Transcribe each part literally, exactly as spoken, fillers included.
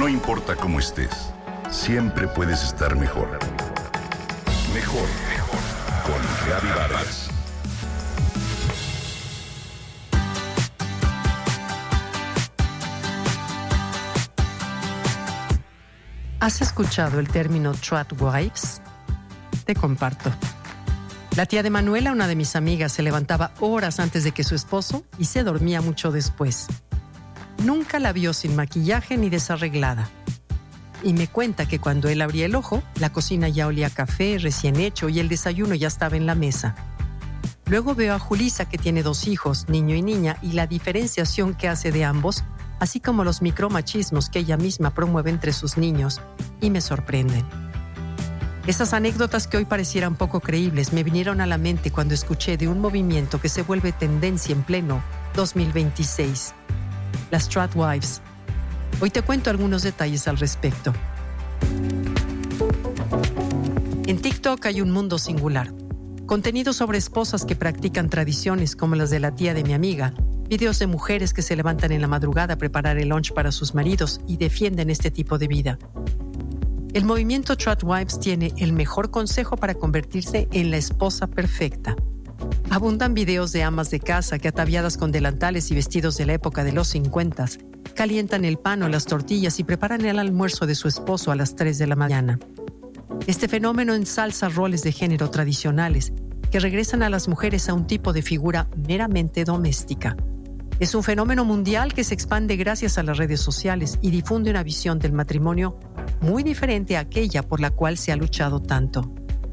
No importa cómo estés, siempre puedes estar mejor. Mejor, mejor. Con Gaby Vargas. ¿Has escuchado el término tradwives? Te comparto. La tía de Manuela, una de mis amigas, se levantaba horas antes de que su esposo y se dormía mucho después. Nunca la vio sin maquillaje ni desarreglada. Y me cuenta que cuando él abría el ojo, la cocina ya olía a café recién hecho y el desayuno ya estaba en la mesa. Luego veo a Julisa, que tiene dos hijos, niño y niña, y la diferenciación que hace de ambos, así como los micromachismos que ella misma promueve entre sus niños, y me sorprenden. Esas anécdotas que hoy parecieran poco creíbles me vinieron a la mente cuando escuché de un movimiento que se vuelve tendencia en pleno dos mil veintiséis. Las tradwives. Hoy te cuento algunos detalles al respecto. En TikTok hay un mundo singular. Contenido sobre esposas que practican tradiciones como las de la tía de mi amiga, videos de mujeres que se levantan en la madrugada a preparar el lunch para sus maridos y defienden este tipo de vida. El movimiento Tradwives tiene el mejor consejo para convertirse en la esposa perfecta. Abundan videos de amas de casa que, ataviadas con delantales y vestidos de la época de los cincuenta, calientan el pan o las tortillas y preparan el almuerzo de su esposo a las tres de la mañana. Este fenómeno ensalza roles de género tradicionales que regresan a las mujeres a un tipo de figura meramente doméstica. Es un fenómeno mundial que se expande gracias a las redes sociales y difunde una visión del matrimonio muy diferente a aquella por la cual se ha luchado tanto.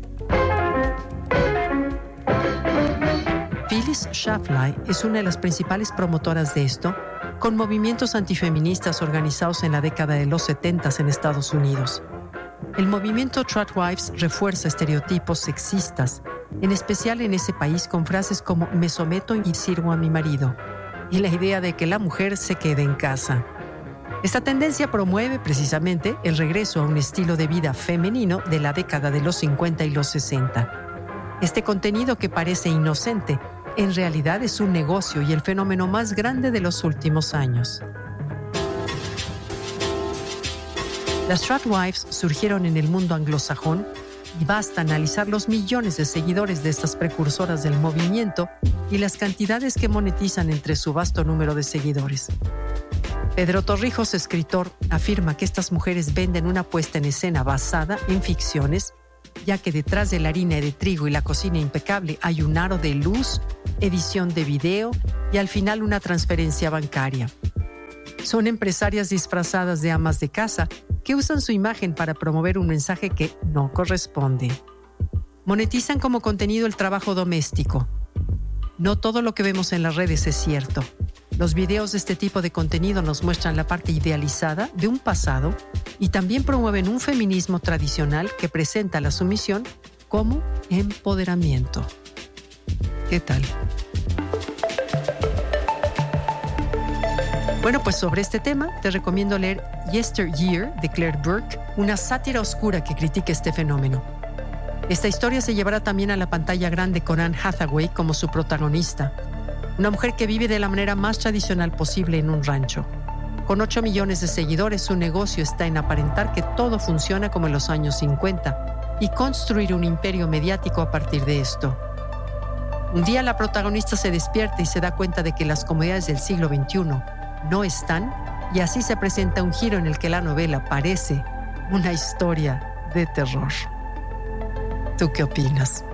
Phyllis Schlafly es una de las principales promotoras de esto, con movimientos antifeministas organizados en la década de los setenta en Estados Unidos. El movimiento Tradwives refuerza estereotipos sexistas, en especial en ese país, con frases como «me someto y sirvo a mi marido», y la idea de que la mujer se quede en casa. Esta tendencia promueve precisamente el regreso a un estilo de vida femenino de la década de los cincuenta y los sesenta. Este contenido, que parece inocente, en realidad es un negocio y el fenómeno más grande de los últimos años. Las tradwives surgieron en el mundo anglosajón y basta analizar los millones de seguidores de estas precursoras del movimiento y las cantidades que monetizan entre su vasto número de seguidores. Pedro Torrijos, escritor, afirma que estas mujeres venden una puesta en escena basada en ficciones, ya que detrás de la harina de trigo y la cocina impecable hay un aro de luz, edición de video y al final una transferencia bancaria. Son empresarias disfrazadas de amas de casa que usan su imagen para promover un mensaje que no corresponde. Monetizan como contenido el trabajo doméstico. No todo lo que vemos en las redes es cierto. Los videos de este tipo de contenido nos muestran la parte idealizada de un pasado y también promueven un feminismo tradicional que presenta la sumisión como empoderamiento. ¿Qué tal? Bueno, pues sobre este tema te recomiendo leer Yesteryear de Claire Burke, una sátira oscura que critica este fenómeno. Esta historia se llevará también a la pantalla grande con Anne Hathaway como su protagonista, una mujer que vive de la manera más tradicional posible en un rancho. Con ocho millones de seguidores, su negocio está en aparentar que todo funciona como en los años cincuenta y construir un imperio mediático a partir de esto. Un día la protagonista se despierta y se da cuenta de que las comodidades del siglo veintiuno no están, y así se presenta un giro en el que la novela parece una historia de terror. ¿Tú qué opinas?